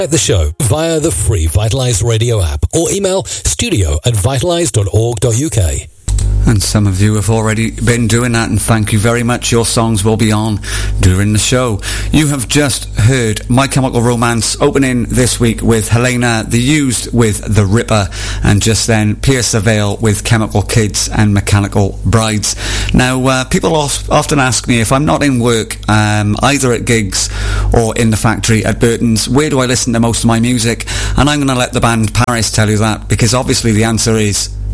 The show via the free Vitalise Radio app or email studio@vitalise.org.uk. And some of you have already been doing that, and thank you very much. Your songs will be on during the show. You have just heard My Chemical Romance opening this week with Helena The Used with The Ripper, and just then Pierce the Veil with Chemical Kids and Mechanical Brides. Now, people often ask me if I'm not in work, either at gigs or in the factory at Burton's, where do I listen to most of my music? And I'm going to let the band Paris tell you that, because obviously the answer is